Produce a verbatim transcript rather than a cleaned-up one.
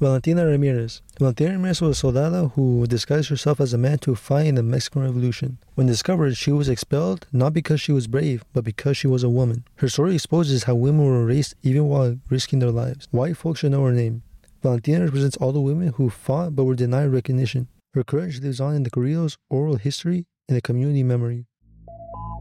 Valentina Ramirez. Valentina Ramirez was a soldado who disguised herself as a man to fight in the Mexican Revolution. When discovered, she was expelled not because she was brave, but because she was a woman. Her story exposes how women were erased even while risking their lives. White folks should know her name. Valentina represents all the women who fought but were denied recognition. Her courage lives on in the guerrillas' oral history and the community memory.